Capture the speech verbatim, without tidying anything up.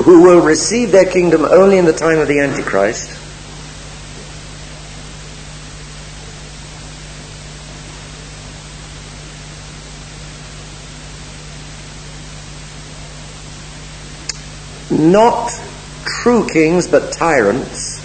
who will receive their kingdom only in the time of the Antichrist. Not true kings, but tyrants.